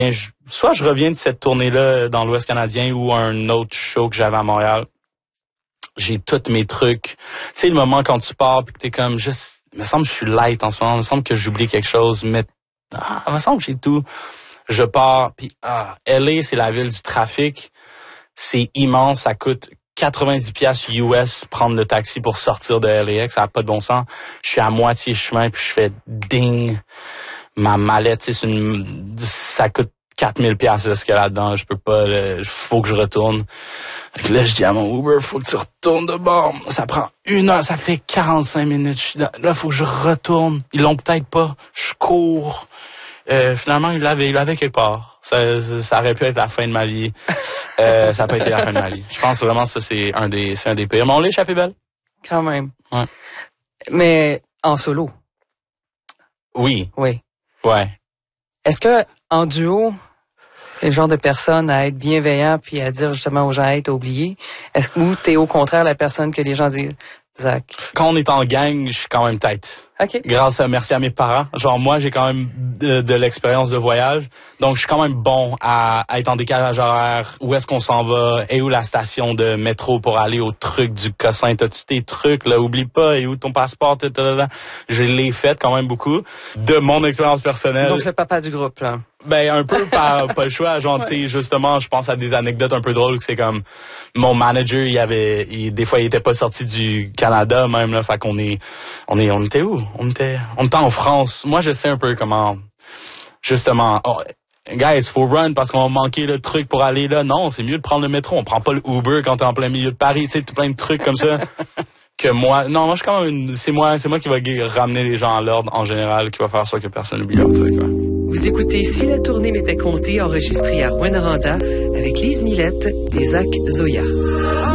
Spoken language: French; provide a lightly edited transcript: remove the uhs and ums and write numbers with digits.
soit je reviens de cette tournée-là dans l'Ouest canadien ou un autre show que j'avais à Montréal. J'ai tous mes trucs. Tu sais, le moment quand tu pars pis que t'es comme juste, il me semble que je suis light en ce moment, il me semble que j'oublie quelque chose, mais il me semble que j'ai tout. Je pars, puis LA, c'est la ville du trafic. C'est immense, ça coûte 90 piastres US prendre le taxi pour sortir de LAX, ça n'a pas de bon sens. Je suis à moitié chemin, puis je fais ding. Ma mallette, c'est ça coûte 4000 piastres ce qu'il y a là-dedans, je peux pas, faut que je retourne. Fait que là, je dis à mon Uber, faut que tu retournes de bord. Ça prend 1 heure, ça fait 45 minutes. Là, faut que je retourne. Ils l'ont peut-être pas. Je cours. Finalement, il l'avait quelque part. Ça aurait pu être la fin de ma vie. Ça n'a pas été la fin de ma vie. Je pense vraiment que ça, c'est un des pires. Mais on l'a échappé belle. Quand même. Ouais. Mais en solo. Oui. Oui. Ouais. Est-ce que en duo, t'es le genre de personne à être bienveillant puis à dire justement aux gens, hey, t'as oublié? Est-ce que ou t'es au contraire la personne que les gens disent, Zach? Quand on est en gang, je suis quand même tête. OK. Merci à mes parents. Genre, moi, j'ai quand même de l'expérience de voyage. Donc, je suis quand même bon à être en décalage horaire. Où est-ce qu'on s'en va? Et où la station de métro pour aller au truc du Cossin? T'as-tu tes trucs, là? Oublie pas. Et où ton passeport? Je l'ai fait quand même beaucoup. De mon expérience personnelle. Donc, le papa du groupe, là. Ben, un peu pas le choix. Genre, tu sais, justement, je pense à des anecdotes un peu drôles que c'est comme, mon manager, des fois, il était pas sorti du Canada, même, là. Fait qu'on on était où? On était en France. Moi, je sais un peu comment, justement, guys, faut run parce qu'on a manqué le truc pour aller là. Non, c'est mieux de prendre le métro. On prend pas le Uber quand t'es en plein milieu de Paris. Tu sais, plein de trucs comme ça. Que moi, non, moi, je suis quand même c'est moi qui va ramener les gens à l'ordre en général, qui va faire ça que personne n'oublie leur truc, là. Vous écoutez Si la tournée m'était comptée, enregistré à Rouyn-Noranda avec Lise Millette et Zach Zoya.